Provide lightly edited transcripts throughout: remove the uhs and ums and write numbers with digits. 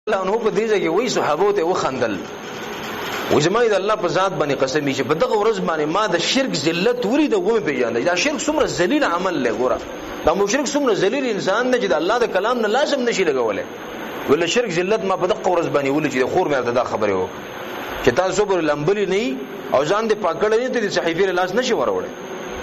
الله نو په دې ځای کې وای صحابه ته وخندل وجماعي د الله په ذات باندې قسم چې په دغه ورځ باندې ما د شرک ذلت ورید و مې پیژاندل دا شرک څومره ذلیل عمل له ګوره دا مشرک څومره ذلیل انسان دی چې د الله د کلام نه لازم نشي لګولای ول شرک ذلت ما په دغه ورځ باندې ولې چې خور مې دا خبره و چې تاسو پر لمبلی نه او ځان دې پاکړې نه ته صحیفه لاس نشي وروړي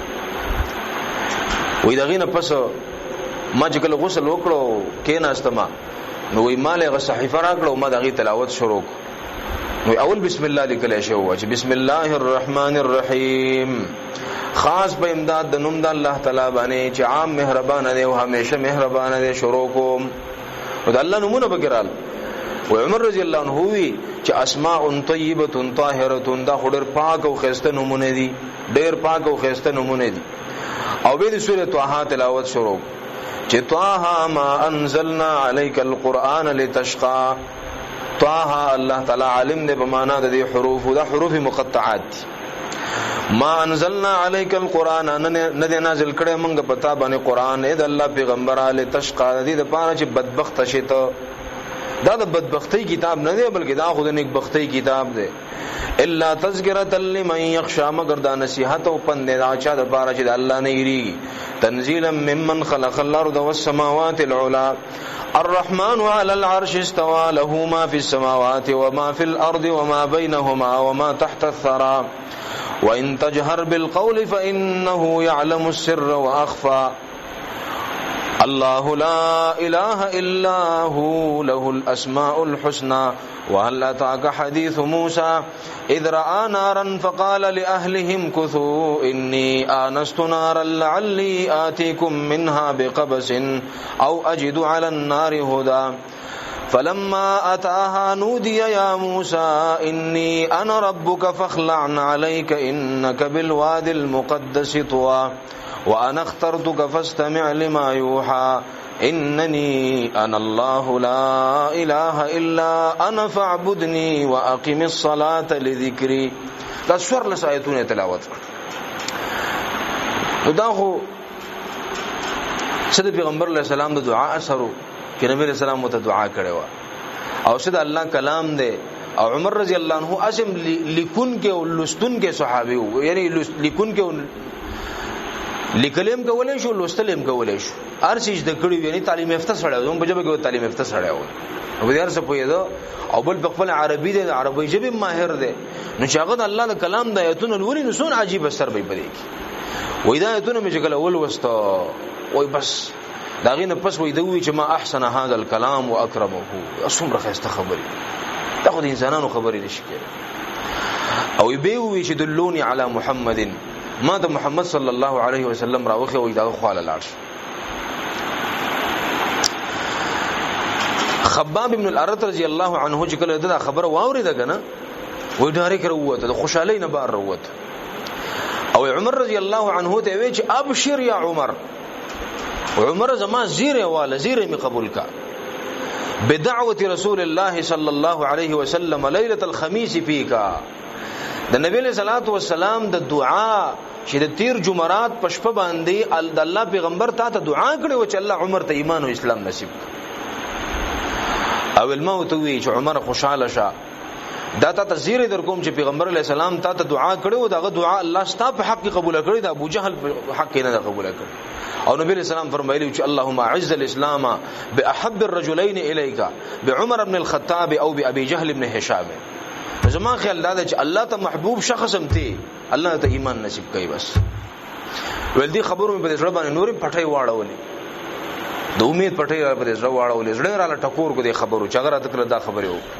وې دغه نه پس ما چې کله غسل وکړو کېناستم نو وې مالې غ صحیفه راکړو ما دغه تلاوت شروع نو اول بسم الله لیکل شي او چې بسم الله الرحمن الرحیم خاص په امداد د نوم د الله تعالی باندې چې عام مهربان دی او همیشه مهربان دی شروع کوم او د الله نومونه بګرال و عمر رضی الله عنه وی چې اسماء طیبه طاهره دا خډر پاک او خسته نمونه دي ډیر پاک او خسته نمونه دي او به د سوره طه تلاوت شروع چې طه ما انزلنا عليك القرآن لتشقى طه الله تعالی عالم دې په معنا د حروف او د حروف مقطعات ما انزلنا عليك القرآن نه نازل کړه موږ پتا باندې قرآن دې الله پیغمبر علی تشقى دې د پاره چې بدبخت شته دا د بدبختی کتاب نه دی بلکې دا خود نیک بختی کتاب دی الا تذکرۃ لمن یخشى مگر دا نصیحت او پند دا چا د پاره چې الله نه یری تنزیلا ممن خلق الارض والسماوات العلى الرحمن على العرش استوى له ما في السماوات وما في الارض وما بينهما وما تحت الثرى وان تجهر بالقول فانه يعلم السر واخفى الله لا اله الا هو له الاسماء الحسنى وهل اتاك حديث موسى اذ راى نارا فقال لاهلهم كثوا اني آنست نارا لعلي آتيكم منها بقبس او اجد على النار هدى فلما اتاها نودي يا موسى اني انا ربك فاخلع عليك انك بالوادي المقدس طوى وانا اخترتك فاستمع لما يوحى انني انا الله لا اله الا انا فاعبدني واقم الصلاه لذكري دا سور لسایتونه تلاوت دا خو سید پیغمبر علیہ السلام د دعا اثرو چې نبی علیہ السلام ته دعا کړي وا او سید الله کلام دی او عمر رضی الله عنه اسم لیکون کې او لستون کې صحابي وو یعنی لیکون کې لیکلم کولای شو لوستلم کولای شو هر څه د کړي یعنی تعلیم یافته سره زموږ په جبه کې تعلیم یافته سره و او دې هر څه پوهیدو او بل په خپل عربي دی عربي ژبه ماهر دی نو شاګرد الله د کلام د آیتونو لوري نو سون عجیب اثر به پدې کی وې دا آیتونو مې شکل اول وستا وای بس داغه نه پس وې دوی چې ما احسن هذا الكلام واكرمه اسم رخصته خبري تاخذ انسانانو خبري نشي او به وی چې دلوني علی محمد ما د محمد صلی الله علیه وسلم راوخه وې دا خواله لاړ خباب ابن الارت رضی الله عنه چې کله دا خبر واورید کنه وې ډارې کړو ته خوشالۍ نه بار وروت او عمر رضی الله عنه ته وی چې ابشر یا عمر عمر زما زیره والا زیره می قبول کا بدعوه رسول الله صلی الله علیه وسلم ليله الخميس فيك د نبی له صلوات و سلام د دعا چې د تیر جمعرات پشپ باندې الله پیغمبر ته دعا کړي او چې الله عمر ته ایمان او اسلام نصیب او الموت وی چې عمر خوشاله شه دا ته تزیر در کوم چې پیغمبر علی السلام ته دعا کړي او دغه دعا الله ستاسو په حق قبول کړي دا ابو جهل په حق نه قبول کړي او نبی علیہ السلام فرمایلی چې اللهم اعز الاسلام باحب الرجلين اليك بعمر بن الخطاب او بابي جهل بن هشام زما خیال دا چې الله ته محبوب شخص هم ته الله ته ایمان نصیب کوي بس ول دي خبرو په دې باندې نور پټي واړولې د امید پټي په دې واړولې زړه را ټکور کو دې خبرو چې اگر اتکره دا خبره وو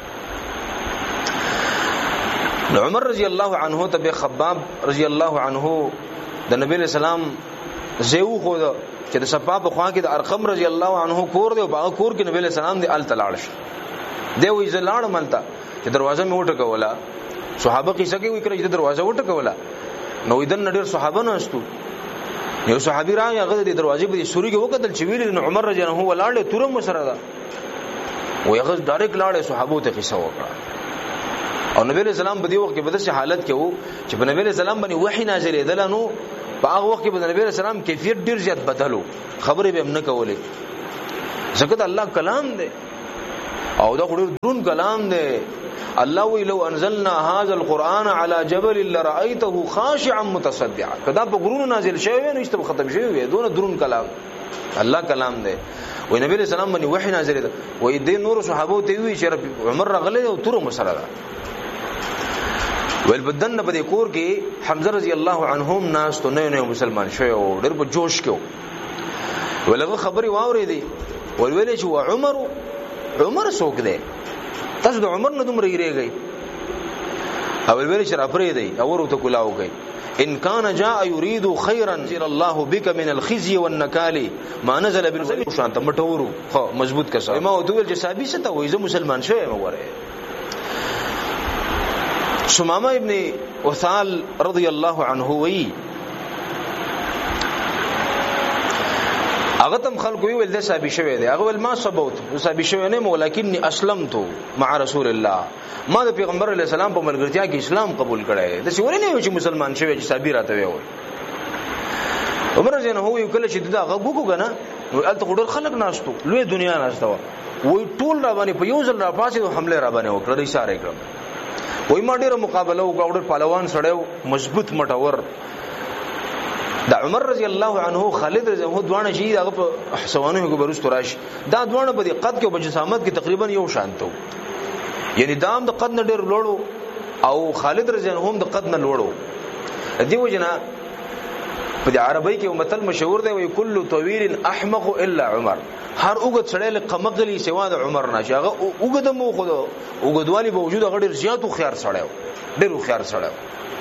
عمر رضی الله عنه ته خباب رضی الله عنه د نبی له سلام زیو خو چې د صفا په خوا کې د ارقم رضی الله عنه کور دی او باغ کور کې نبی له سلام دی ال تلاړ شي دی وې زلاړ ملتا چې دروازه مې وټه کوله صحابه قصه کې وکړه چې دروازه وټه کوله نو دن نډیر صحابه نه استو یو صحابي راغی هغه د دروازې په سوري کې وکتل چې ویل نو عمر رضی الله عنه ولاړ تورم سره دا و هغه ډایرک لاړ صحابه ته قصه وکړه او نبی له سلام په دې وخت کې په داسې حالت کې وو چې په نبی له سلام باندې وحی نازلېدل نو په هغه وخت کې په نبی له سلام کیفیت ډیر زیات بدلو خبرې به هم نه کولې ځکه الله کلام دی او دا ډېر درون کلام دی. الله وی لو انزلنا هذا القرآن على جبل لرأيته خاشعا متصدعا. کدا په غرونو نازل شوی نو است ختم شوی دونه درون کلام الله کلام دی. وی نبی رسول الله باندې وحی نازل دی. وی د نور صحابه ته وی چې عمر رغله او تور مسره ده. ول بدن په دې کور کې حمزه رضی الله عنهم ناس ته نه مسلمان شوی او ډېر په جوش کې ولغه خبري واورېدي ولویل چې عمر څوک دی تاسو د عمر نه دومره یریږئ او ولویل چې راپرې دی او ورته کلاو کوي ان كان جاء يريد خيرا زر الله بك من الخزي والنكال ما نزل بالخير شانت مټورو خو مضبوط کسا ما ودول چې صاحب څه ته وایي مسلمان شوی مګوره. سمامه ابن وثال رضی الله عنه وی هغه تم خلکو ویل د صاحب شوی دی هغه ول ما ثبوت صاحب شوی نه ولکنی اسلمت مع رسول الله ما د پیغمبر علی السلام په ملګرتیا کې اسلام قبول کړی د څه ولې نه چې مسلمان شوی چې صاحب راته وی عمر رضی الله عنه کله چې دا غوګو کنه نو الته ډېر خلک ناشتو لوی دنیا ناشته وای ټول را باندې په یو ځل را پاسې حمله را باندې وکړه اشاره کړم وای ما ډېر مقابله وکړ پهلوان سړیو مضبوط مټور دا عمر رضی الله عنه خالد رضی الله دوانه شي هغه په حسوانه کې برست راشي دا دوانه په قد کې او جسامت کې تقریبا یو شانتو یعنی دام د قد نه ډېر لوړو او خالد رضی الله هم د قد نه لوړو دی وجنا په عربی کې متل مشهور دی وی کل طویل احمق الا عمر هر اوګد سړی له قمقلی سوا د عمر نشي هغه اوګد مو خو اوګدوالی په وجود هغه ډېر زیاتو خيار سړی ډېر خيار سړی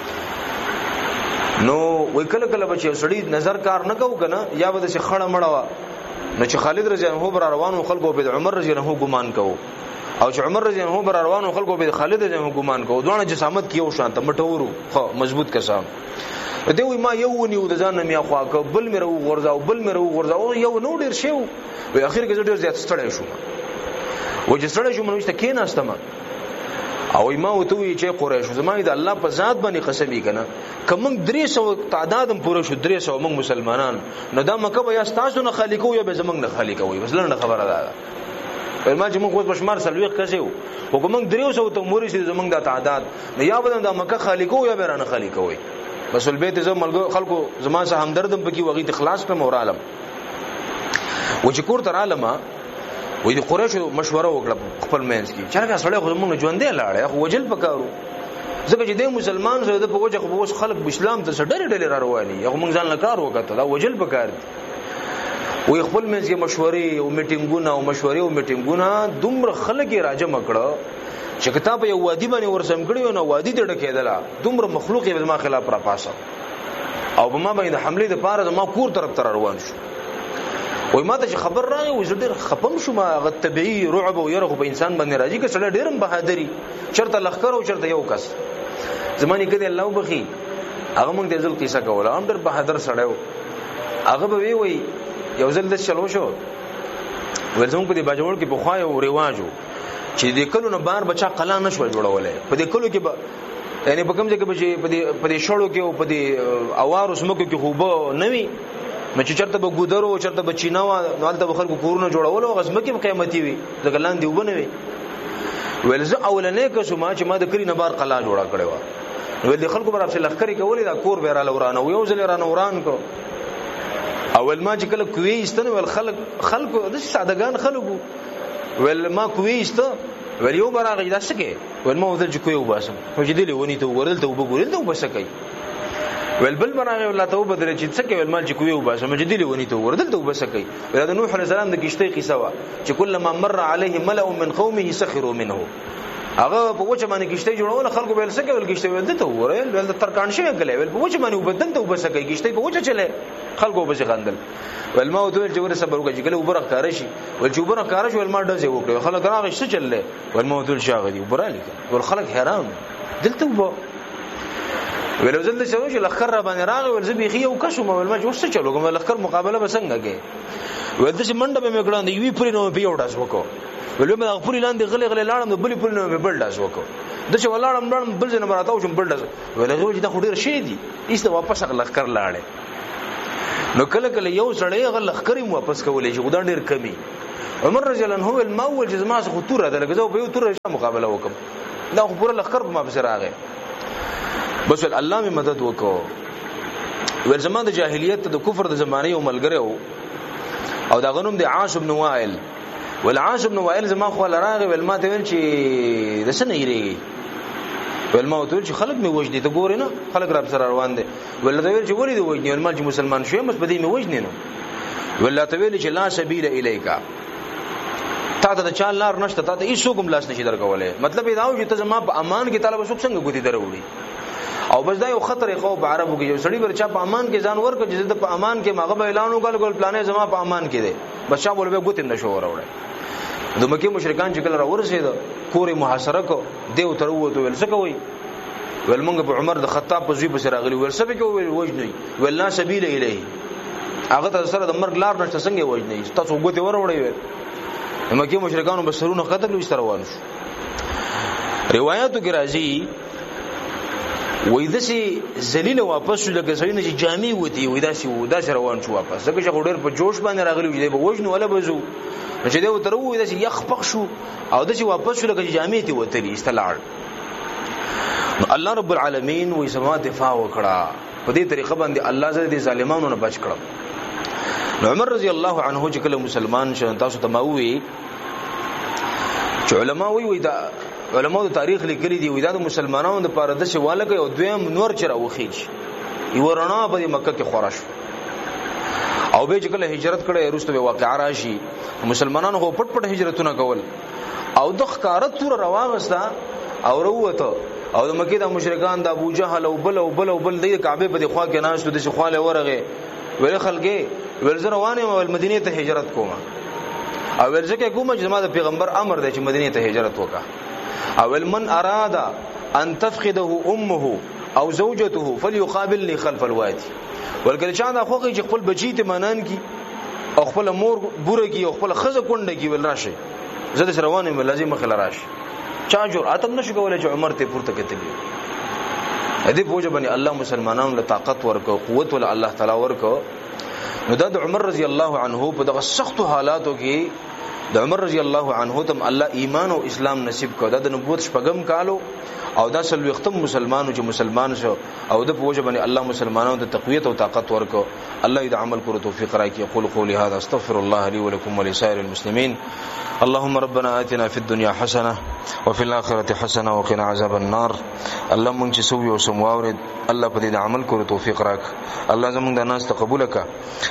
نو وای کله کله بچي سړی نظر کار نه کو کنه یا به د خړه مړه نو چې خالد رضی الله عنه روانو خلکو په عمر رضی الله عنه ګمان کو او چې عمر رضی الله عنه روانو خلکو په خالد رضی الله عنه ګمان کو دوه جسامت کې یو شانته مټورو خو مضبوط کسان دی وای ما یو ونیو د ځان میا خوا کو بل مې رو غورځاو بل مې رو غورځاو یو نو ډیر شو وای اخر کې ډیر زیات ستړی شوم و چې ستړی شوم نو چې کې ناستم او ما وته چې قریش زمای د الله په ذات باندې قسمی کنه کوم 300 تعدادم پوره شو 300 موږ مسلمانان نو دا مکه بیا تاسو نه خالقو یا به زمنګ نه خالقو وي بس لنه خبره ده فرما چې موږ اوس بشمار سلويخ کسیو حکومت 300 ته موري شي زمنګ د تعداد نو یا به د مکه خالقو یا به رانه خالقو وي بس البيت زم خلکو زما سره همدردم پکې وغي اخلاص په مور عالم و چې کور تر عالمه وې د قریش مشوره وکړه خپل مینس کې چې هغه سړی خو موږ ژوندې لاړې خو وجل پکارو ځکه چې د مسلمان سره د په وجه خو اوس خلک اسلام ته ډېر ډېر را رواني هغه موږ ځان لکار وکړه دا وجل پکار وې خپل مینس کې مشورې او میټینګونه او مشورې او میټینګونه دومره خلک راجم کړه چې کتاب یو وادي باندې ورسم کړی نو وادي ته ډکېدله دومره مخلوق یې ما خلاف را پاسه او بما باندې حمله د پاره ما کور طرف تر روان شو وای ما ته خبر راغی و زه ډېر خپم شوم هغه طبيعي رعب او يرغب انسان باندې راځي که سړی ډېرم بهادری چرته لخر او چرته یو کس زماني کې الله وبخي هغه موږ د ځل قصه کوله هم ډېر بهادر سړی هغه به وی یو ځل د چلو شو ورزمون په دې باجوړ کې په خوای او ریواجو چې د کلو نه بار بچا قلا نشو جوړولې په دې کلو کې یعنی په کوم ځای کې په دې شړو کې او په دې اوار اسمکو کې خوبه نوي مچ چرته به ګودرو چرته به چیناوا نالته به خلکو کورونه جوړول او غزمکه په قیمتي وي ځکه لاندې وبنوي ولزه اولنې که شما چې ما د کلی نه بار قلا جوړه کړې و ول خلکو بر افسل لخرې کولې دا کور به را لورانه یو ځل را نوران کو اول ما چې کله کوي استنه ول خلکو د سادهګان خلکو ول ما کوي است ول یو براغه دا سکه ول ما ودل چې کوي وباسم خو چې دی ونی ته ورل ته وبګورل ته وبسکای ول بل براغه الله ته وبدل چې سکه ول مال چې کوي وباسم چې دی ونی ته ورل ته وبسکای ول د نوح علیه السلام د کشته قصه وا چې کله ما مر عليه ملأ من قومه سخروا منه هغه په وچه باندې کشته جوړول خلکو به سکه ول کشته ول ته ورل ول ترکان شي غلې ول په وچه باندې وبدل ته وبسکای کشته په وچه چله خلکو به غندل ول ما ودل چې ور صبر وکړي کله وبره کار شي ول چې وبره کار شي ول ما ډزه وکړي خلک راغی څه چله ول ما ودل شاغدي وبرالي ول خلک حیران دلته وبو ولو زل شنو چې لخر را باندې راغی ول زبې خي او کشم ول ما جوړ څه چلو کوم لخر مقابله بسنګ کې ول د منډه به میکړان دی وی پرې نو پیوډاس وکړو ول ما خپل لاندې غلې لاړم د بلې پرې نو بل داس وکړو د چې ولاړم بل ځنه مراتاو شم بل داس ول هغه چې دا خډیر شي دي ایسته واپس لخر لاړې نو کله کله یو سړی غل لخر واپس کولې چې خدای ډیر کمی عمر رضی الله عنه المول جزما څخه تور ده لکه زه په یو تور مقابله وکم دا خو پوره لخر په ما بسر راغی بس الله می مدد وکاو ول زمان د جاهلیت د کفر د زمانه یو ملګری او دا غنوم د عاص بن وائل والعاص بن وائل زما خو لراغه ول ما ته ویل چې د سنه یریږي ول ما ته ویل چې خلک می وجدي ته ګورې نه خلک را سره روان دي ول ته ویل چې ولې دی وجدي ول ما چې مسلمان شوم بس بدی می وجدي نو ول ته ویل چې لا سبیل الیکا تا ته چا لار نشته تا ته هیڅ کوم لاس نشي درکولې مطلب دا و چې ته زما په امان کې طالب وسوک څنګه ګوتی دروړي او بس دا یو خطر خوف عربو کې یو سړی ورچا په امان کې ځان ورکړي چې د په امان کې ماغه اعلان وکړ پلانې زما په امان کې دی بس چا بوله به ګوت نشو وروړي د مکه مشرکان چې کله را ورسېد کورې محاصره کو دیو تر وته ول څه کوي ول موږ په عمر د خطاب په ځای په راغلی ول څه به کوي وجنی ول لا سبیل الیه هغه ته سره د مرګ لار نشته څنګه وجنی تاسو ګوت وروړي ول مکه مشرکان بسرونه قتل وي سره وانه روایتو کې راځي وای دسی ذلیل واپس شو لکه سړی نه چې جامع وتی وای داسې روان شو واپس ځکه چې ډېر په جوش باندې راغلی وي به وژنو ولا بزو چې دی وتر وای داسې یخ پخ شو او داسې واپس شو لکه چې جامع تی وتلی استلاړ نو الله رب العالمین وای سما دفاع وکړه په دې طریقه باندې الله زړه دي ظالمانو نه بچ کړ نو عمر رضی الله عنه چې کله مسلمان شو تاسو ته ماوي چې علما وای دا علماء د تاریخ لیکلي دي وای دا مسلمانانو د پاره د شواله کې او دویم نور چر اوخیج یو رڼا په مکه کې خورش او به چې کله هجرت کړي وروسته به واقعا راشي مسلمانانو هو پټ پټ هجرتونه کول او د خکارت تور رواغستا او وروته او د مکه د مشرکان د ابو جهل او بل د کعبه په خوا کې ناشته د خواله ورغه ویل خلګي ول زروانه او مدینه ته هجرت کوم او ورځکه کوم چې زما د پیغمبر امر دی چې مدینه ته هجرت وکړه اول من اراد ان تفقده امه او زوجته فليقابلني خلف الوادي ولکه چا دا خوږي چې خپل بچی ته مانان کی او خپل مور بوره کی او خپل خزه کونډه کی ول راشه زده روانه مې لازم خل راشه چا جرأت نشو کولای چې عمر ته پورته کتلی دې بوجه باندې الله مسلمانانو له طاقت ورکو قوت ول الله تعالی ورکو نو د عمر رضی الله عنه په دغه سخت حالاتو کې د عمر رضی الله عنه تم الله ایمان او اسلام نصیب کړ د نبوت شپږم کالو او دا سل وختم مسلمانو چې مسلمان شو او د پوجا باندې الله مسلمانانو د تقویت او طاقت ورکو الله دې عمل کړو توفیق راکړي اقول قولي هذا استغفر الله لي ولكم ولسائر المسلمين اللهم ربنا آتنا في الدنيا حسنه وفي الاخره حسنه وقنا عذاب النار الله مونږ چې سوي او سمواورد الله په دې عمل کړو توفیق راک الله زمونږ د ناس تقبل کا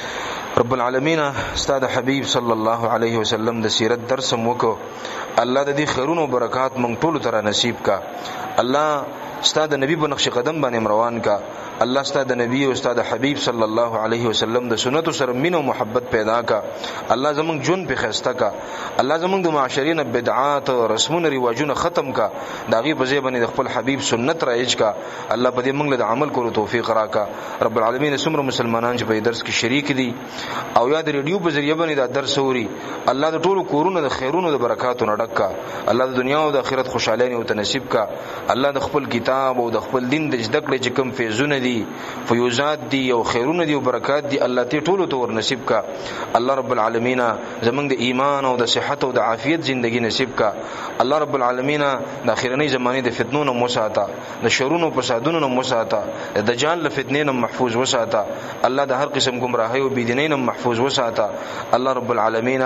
رب العالمین استاد حبیب صلی الله علیه وسلم د سیرت درس موکو الله د دې خیرونو برکات مونږ ټول تر نصیب کا الله استاد نبی په نقش قدم باندې روان کا الله استاد نبی او استاد حبیب صلی الله علیه وسلم د سنت سره مين او محبت پیدا کا الله زمونږ جون په خسته کا الله زمونږ د معاشرین بدعات او رسمونه ریواجونه ختم کا داغي په ځای باندې د خپل حبیب سنت رایج کا الله په دې موږ له عمل کولو توفیق راکا رب العالمین سمره مسلمانان چې په درس کې شریک دي او یاد ریډیو په ذریعہ باندې دا درس اوري الله د ټولو کورونو د خیرونو د برکاتو نډک کا الله د دنیا او د آخرت خوشاله او تنصیب کا الله د خپل کتاب او د خپل دین د ذکر چې کوم فیضونه دي فیوزات دي او خیرونه دي او برکات دي الله ته ټولو ته ور نصیب کا الله رب العالمین زمونږ د ایمان او د صحت او د عافیت ژوندۍ نصیب کا الله رب العالمین د اخرنۍ زمانه د فتنو نه مساته د شرونو فسادونو نه مساته د دجال له فتنې نه محفوظ وساته الله د هر قسم گمراهۍ او بيدینۍ نه محفوظ وساته الله رب العالمین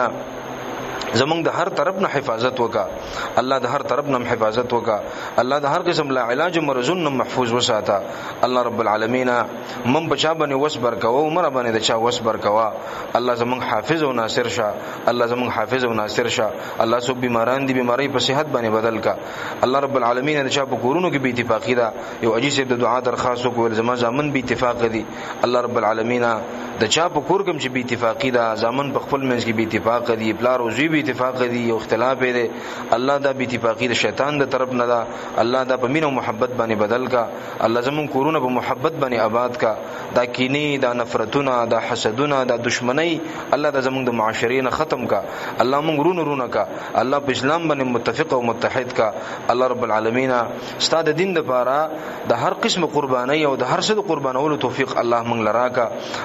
زمونږ د هر طرف نه حفاظت وکا الله د هر طرف نه حفاظت وکا الله د هر قسم لا علاج مرزون نه محفوظ وساته الله رب العالمین من بچا باندې وسبر کوا عمر باندې د چا وسبر کوا الله زمونږ حافظ او ناصر شه الله زمونږ حافظ او ناصر شه الله سو بیماران دي بیماری په صحت باندې بدل کا الله رب العالمین د چا په کورونو کې به اتفاقی دا یو عجیب د دعا درخواست وکول زما ځامن به اتفاق دي الله رب العالمین د چا په کور کوم چې به اتفاقی دا ځامن په خپل منځ کې به اتفاق دي بلار او زی اتفاق دي او اختلاف دی الله دا به اتفاقی د شیطان د طرف نه دا الله دا په مين او محبت باندې بدل کا الله زمون کورونه په محبت باندې آباد کا دا کینی دا نفرتونه دا حسدونه دا دشمنی الله دا زمون د معاشرین ختم کا الله مونږ رونه کا الله په اسلام باندې متفق او متحد کا الله رب العالمین ستاد دین د پاره د هر قسم قربانی او د هر څه قربانولو توفیق الله مونږ لرا کا الله زمون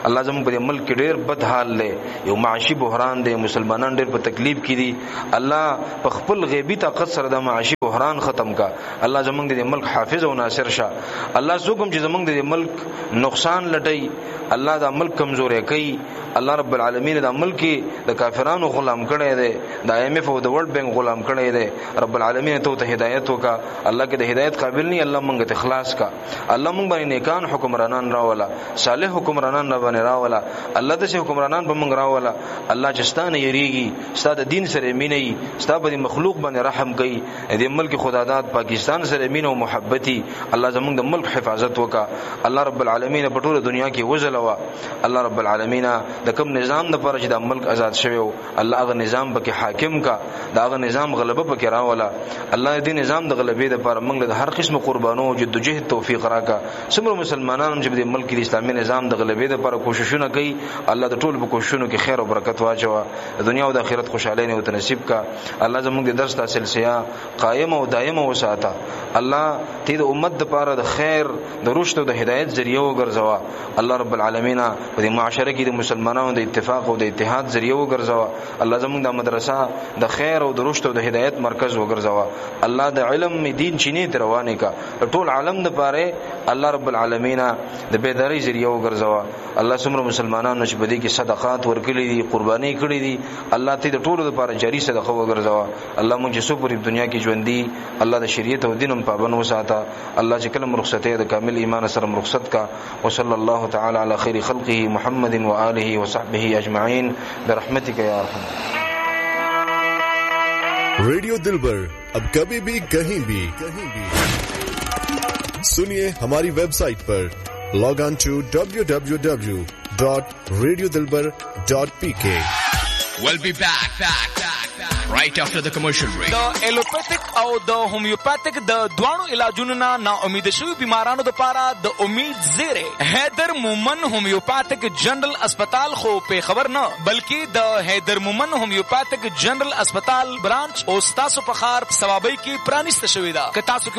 زمونږ په ملک کې ډېر بد حال دی، یو معاشي بحران دی، مسلمانان ډېر په تکلیف کې دي. الله په خپل غیبی طاقت سره د معاشي بحران ختم کا. الله زمونږ د ملک حافظ او ناصر شه. الله څوک چې زمونږ د ملک نقصان لټي، الله دا ملک کمزوري کوي. الله رب العالمین دا ملک د کافرانو غلام کړی دی، د IMF او د ورلد بانک غلام کړی دی. رب العالمین ته هدایت وکا. الله کې د هدایت قابل نه، الله مونږ ته اخلاص کا. الله مونږ باندې نیکان حکمرانان راولا، صالح حکمرانان را باندې راولا. الله د حکمرانان په مونږ راولا. الله چې ستانه یریږي، ستاسو دین سره مینه، ستاسو په مخلوق باندې رحم کوي. د ملک خداداد پاکستان سره مینه او محبتي. الله زمونږ د ملک حفاظت وکا. الله رب العالمین په ټوله دنیا کې وزلوا. الله رب العالمین د کوم نظام د پر چې د ملک آزاد شوی، الله هغه نظام پکې حاکم کا، دا هغه نظام غلبه پکې راولا. الله دې نظام د غلبې لپاره موږ له هر قسم قربانو جدوجہد توفیق راکا. څومره مسلمانان چې د ملک د اسلامي نظام د غلبې لپاره کوششونه کوي، الله د ټول په کوششونو کې خیر او برکت واچوا. د دنیا او د آخرت خوشاله نه نصیب کا. الله زموږ د درس ته سلسله قائم او دائم وساته. الله دې د امت لپاره د خیر، د رشد او د هدایت ذریعہ وګرځوا. الله رب العالمین په دې معاشره کې د مسلمانانو د اتفاق او د اتحاد ذریعہ وګرځوا. الله زموږ د مدرسه د خیر او د رشد او د هدایت مرکز وګرځوا. الله د علم دین چینه روانه کا ټول عالم د پاره. الله رب العالمین د بیداری ذریعہ وګرځوا. الله څومره مسلمانانو چې بدی کې صدقات ورکړي دي، قرباني کړي دي، الله ته د ټولو لپاره جاری صدقه وګرځوا. الله مونږ چې په دنیا کې ژوند دي، الله د شریعت او دین په پابند وساته. الله چې کلم رخصته د کامل ایمان سره رخصت کا. وصلی الله تعالی علی خیر خلقه محمد و آله و صحبه اجمعین برحمتک یا ارحم. रेडियो दिलबर अब कभी भी कहीं भी सुनिए हमारी वेबसाइट पर. Log on to www.radiodilbar.pk. We'll be back right after the commercial break. The allopathic او د homeopathic د دوانو علاجونو نا امید شوی بیمارانو د پاره د امید زیره حیدر مومن homeopathic جنرال اسپیټال خو په خبر نه بلکې د حیدر مومن homeopathic جنرال اسپیټال برانچ او تاسو په خار ثوابي کې پرانیست شوی دا که تاسو